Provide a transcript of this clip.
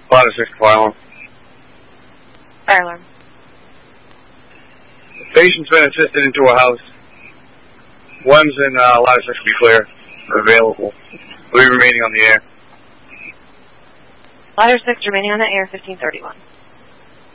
Ladder 6 fire alarm. Fire alarm. The patient's been assisted into a house. One's in ladder 6 to be clear. Available. Will be remaining on the air. Ladder 6 remaining on the air, 1531.